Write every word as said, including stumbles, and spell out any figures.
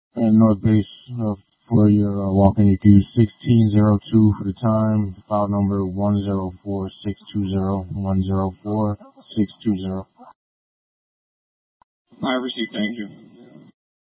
And North Base, uh, for your uh, walk-in, you can use sixteen oh two for the time, file number one oh four six two zero, one oh four six two zero. I received, thank you.